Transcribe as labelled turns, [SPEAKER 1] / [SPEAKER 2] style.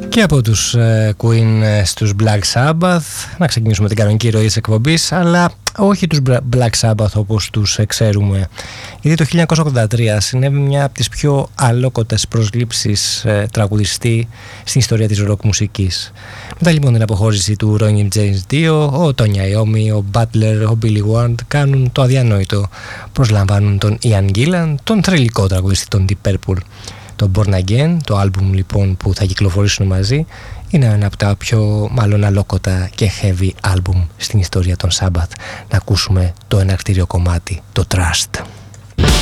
[SPEAKER 1] Και από τους Queen στους Black Sabbath να ξεκινήσουμε την κανονική ροή της εκπομπής, αλλά όχι τους Black Sabbath όπως τους ξέρουμε, γιατί το 1983 συνέβη μια από τις πιο αλόκοτες προσλήψεις τραγουδιστή στην ιστορία της ροκ μουσικής. Μετά λοιπόν την αποχώρηση του Ronnie James Dio, ο Tony Iommi, ο Butler, ο Billy Ward κάνουν το αδιανόητο. Προσλαμβάνουν τον Ian Gillan, τον θρυλικό τραγουδιστή των Deep Purple. Το Born Again, το άλμπουμ λοιπόν που θα κυκλοφορήσουν μαζί, είναι ένα από τα πιο μάλλον αλόκοτα και heavy άλμπουμ στην ιστορία των Sabbath. Να ακούσουμε το εναρκτήριο κομμάτι, το Trust.